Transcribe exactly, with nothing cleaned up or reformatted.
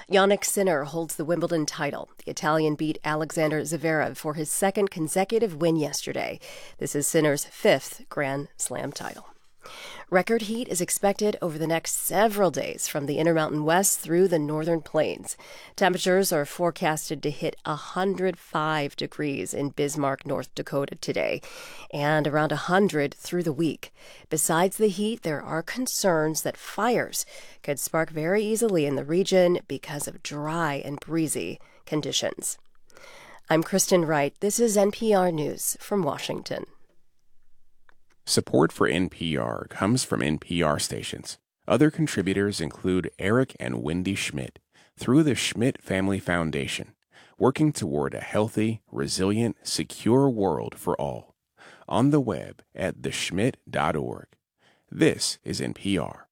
Yannick Sinner holds the Wimbledon title. The Italian beat Alexander Zverev for his second consecutive win yesterday. This is Sinner's fifth Grand Slam title. Record heat is expected over the next several days from the Intermountain West through the Northern Plains. Temperatures are forecasted to hit one hundred five degrees in Bismarck, North Dakota today, and around one hundred through the week. Besides the heat, there are concerns that fires could spark very easily in the region because of dry and breezy conditions. I'm Kristen Wright. This is N P R News from Washington. Support for N P R comes from N P R stations. Other contributors include Eric and Wendy Schmidt through the Schmidt Family Foundation, working toward a healthy, resilient, secure world for all. On the web at the schmidt dot org. This is N P R.